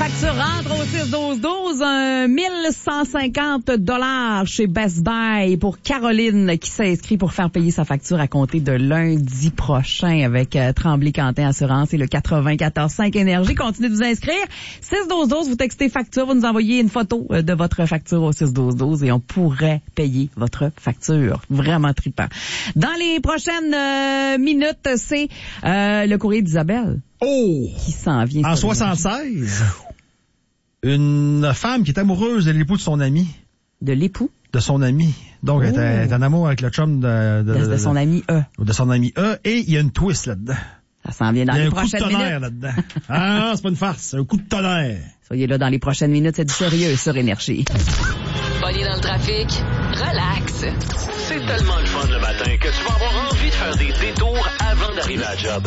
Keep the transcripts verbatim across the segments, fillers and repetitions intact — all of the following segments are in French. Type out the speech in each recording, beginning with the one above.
facture rentre au six douze douze, un mille cent cinquante dollars chez Best Buy pour Caroline qui s'inscrit pour faire payer sa facture à compter de lundi prochain avec euh, Tremblay-Quentin Assurance et le quatre-vingt-quatorze cinq Énergie. Continuez de vous inscrire. six douze douze, vous textez facture, vous nous envoyez une photo de votre facture au six douze douze et on pourrait payer votre facture. Vraiment trippant. Dans les prochaines euh, minutes, c'est euh, le courrier d'Isabelle. Oh! Qui s'en vient. En soixante-seize, une femme qui est amoureuse de l'époux de son ami. De l'époux? De son ami. Donc, oh. elle, est, elle est en amour avec le chum de... De, de, de son de, ami E. De son ami E. Et il y a une twist là-dedans. Ça s'en vient dans les prochaines minutes. Il y a un coup de tonnerre là-dedans. Ah, c'est pas une farce, c'est un coup de tonnerre. Soyez là dans les prochaines minutes, c'est du sérieux sur Énergie. Pogné dans le trafic? Relax. C'est tellement le fun le matin que tu vas avoir envie de faire des détours avant d'arriver à la job.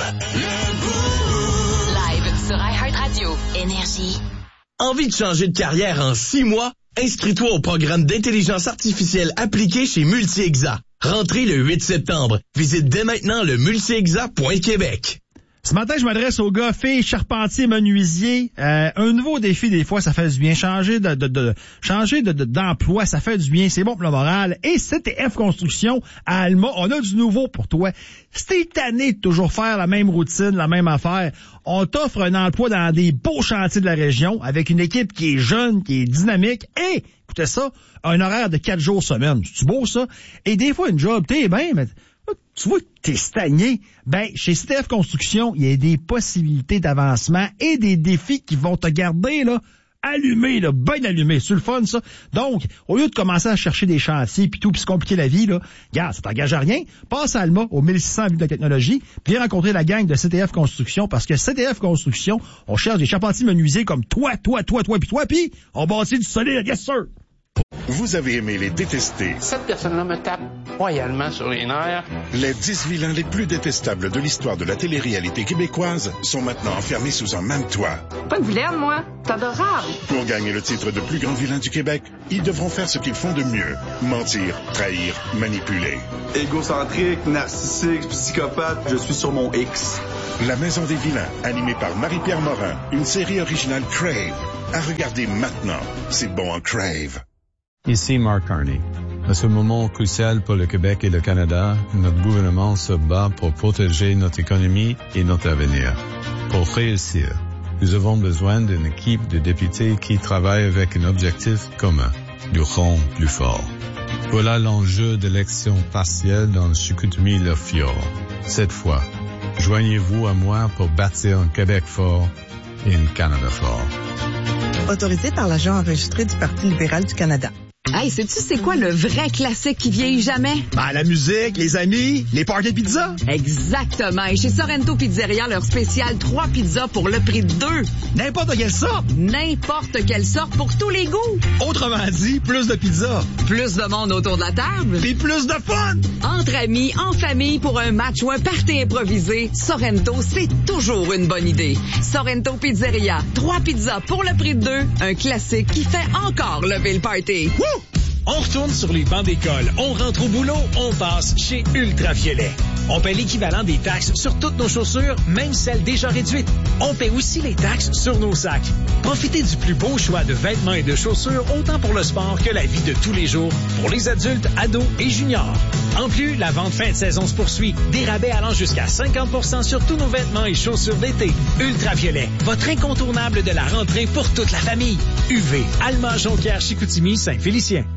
Live sur iHeartRadio. Énergie. Envie de changer de carrière en six mois? Inscris-toi au programme d'intelligence artificielle appliquée chez Multi-Exa. Rentrez le huit septembre. Visite dès maintenant le multi-exa point québec. Ce matin, je m'adresse aux gars, filles, charpentiers, menuisiers. Euh, un nouveau défi, des fois, ça fait du bien. Changer de, de, de changer de, de, d'emploi, ça fait du bien. C'est bon pour le moral. Et C T F Construction à Alma, on a du nouveau pour toi. Si t'es tanné de toujours faire la même routine, la même affaire, on t'offre un emploi dans des beaux chantiers de la région avec une équipe qui est jeune, qui est dynamique et, écoutez ça, un horaire de quatre jours semaine. C'est beau, ça? Et des fois, une job, t'es bien, mais... Tu vois que t'es stagné. Ben, chez C T F Construction, il y a des possibilités d'avancement et des défis qui vont te garder, là, allumé, là, bien allumé. C'est le fun, ça. Donc, au lieu de commencer à chercher des chantiers pis tout, pis se compliquer la vie, là, regarde, ça t'engage à rien. Passe à Alma, au mille six cents avenue de la Technologie, puis viens rencontrer la gang de C T F Construction, parce que C T F Construction, on cherche des charpentiers menuisiers comme toi, toi, toi, toi, pis toi, pis on bâtit du solide, yes sir! Vous avez aimé les détester. Cette personne-là me tape royalement sur les nerfs. Les dix vilains les plus détestables de l'histoire de la télé-réalité québécoise sont maintenant enfermés sous un même toit. Pas une vilaine, moi. C'est adorable. Pour gagner le titre de plus grand vilain du Québec, ils devront faire ce qu'ils font de mieux. Mentir, trahir, manipuler. Égocentrique, narcissique, psychopathe, je suis sur mon X. La Maison des vilains, animée par Marie-Pierre Morin, une série originale Crave. À regarder maintenant. C'est bon en Crave. Ici Mark Carney. À ce moment crucial pour le Québec et le Canada, notre gouvernement se bat pour protéger notre économie et notre avenir. Pour réussir, nous avons besoin d'une équipe de députés qui travaillent avec un objectif commun, du rond plus fort. Voilà l'enjeu de l'élection partielle dans le Chicoutimi-Le Fjord. Cette fois, joignez-vous à moi pour bâtir un Québec fort et un Canada fort. Autorisé par l'agent enregistré du Parti libéral du Canada. Hey, sais-tu c'est quoi le vrai classique qui vieillit jamais? Ben, la musique, les amis, les parties de pizza. Exactement. Et chez Sorrento Pizzeria, leur spécial trois pizzas pour le prix de deux. N'importe quelle sorte. N'importe quelle sorte pour tous les goûts. Autrement dit, plus de pizza. Plus de monde autour de la table. Puis plus de fun. Entre amis, en famille, pour un match ou un party improvisé, Sorrento, c'est toujours une bonne idée. Sorrento Pizzeria, trois pizzas pour le prix de deux. Un classique qui fait encore lever le party. Woo! On retourne sur les bancs d'école, on rentre au boulot, on passe chez Ultraviolet. On paie l'équivalent des taxes sur toutes nos chaussures, même celles déjà réduites. On paie aussi les taxes sur nos sacs. Profitez du plus beau choix de vêtements et de chaussures, autant pour le sport que la vie de tous les jours, pour les adultes, ados et juniors. En plus, la vente fin de saison se poursuit. Des rabais allant jusqu'à cinquante pour cent sur tous nos vêtements et chaussures d'été. Ultraviolet, votre incontournable de la rentrée pour toute la famille. U V, Alma, Jonquière, Chicoutimi, Saint-Félicien.